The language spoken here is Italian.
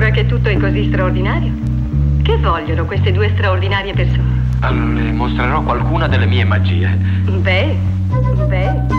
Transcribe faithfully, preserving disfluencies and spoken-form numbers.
Ora che tutto è così straordinario, che vogliono queste due straordinarie persone? Le mostrerò qualcuna delle mie magie. Beh, beh.